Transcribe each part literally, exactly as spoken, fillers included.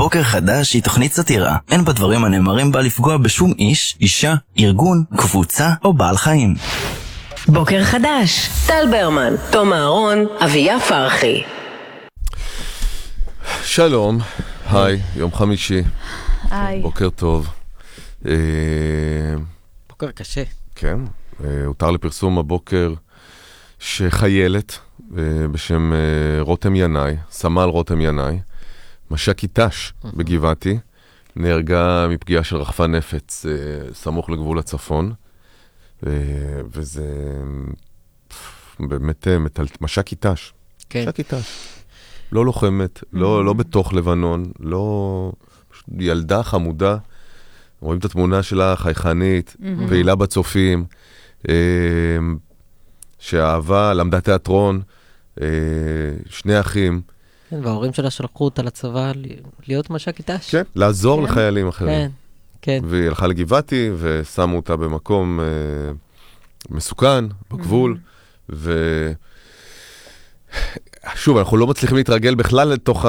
בוקר חדש היא תוכנית סאטירה. אין בדברים הנאמרים בה לפגוע בשום איש, אישה, ארגון, קבוצה או בעל חיים. בוקר חדש. טל ברמן, תום אהרון, אביה פרחי. שלום, היי, יום חמישי. היי. בוקר טוב. בוקר קשה. כן, הותר לפרסום הבוקר שחיילת בשם רותם ינאי, סמל רותם ינאי, מש"קית ת"ש בגבעתי, נהרגה מפגיעה של רחפן נפץ סמוך לגבול הצפון, וזה באמת מש"קית ת"ש. מש"קית ת"ש. לא לוחמת, לא, לא בתוך לבנון, לא ילדה חמודה. רואים את התמונה שלה חייכנית, פעילה בצופים, שאהבה, למדה תיאטרון, שני אחים. כן, וההורים שלה שלחו אותה לצבא להיות מש"קית ת"ש. כן, לעזור לחיילים אחרים. כן, כן. והיא הלכה לגבעתי, ושמו אותה במקום מסוכן, בגבול, ו... שוב, אנחנו לא מצליחים להתרגל בכלל לתוך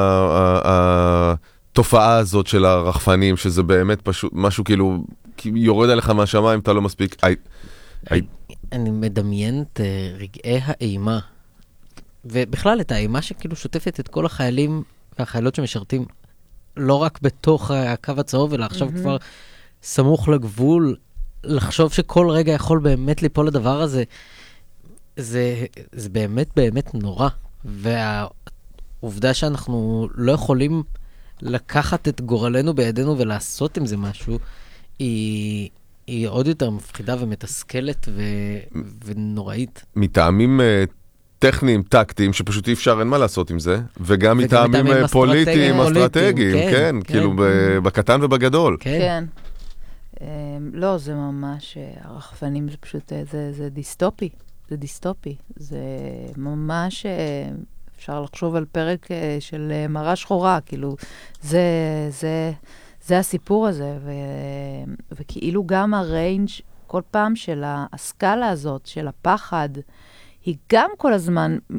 התופעה הזאת של הרחפנים, שזה באמת פשוט משהו כאילו, יורד עליך מהשמיים, אתה לא מספיק. אני מדמיין את רגעי האימה, ובכלל את האימה שכאילו שוטפת את כל החיילים והחיילות שמשרתים, לא רק בתוך הקו הצהוב, אלא עכשיו כבר סמוך לגבול, לחשוב שכל רגע יכול באמת ליפול לדבר הזה, זה, זה באמת באמת נורא. והעובדה שאנחנו לא יכולים לקחת את גורלנו בידינו ולעשות עם זה משהו, היא, היא עוד יותר מפחידה ומתסכלת ו, ונוראית. מטעמים טכניים, טקטיים, שפשוט אי אפשר, אין מה לעשות עם זה, וגם מטעמים פוליטיים, אסטרטגיים, כן, כן, כאילו בקטן ובגדול. כן. לא, זה ממש, הרחפנים זה פשוט, זה דיסטופי. זה דיסטופי. זה ממש, אפשר לחשוב על פרק של מראה שחורה, כאילו, זה, זה, זה הסיפור הזה, ו, וכאילו גם הריינג' כל פעם של הסקאלה הזאת, של הפחד, היא גם כל הזמן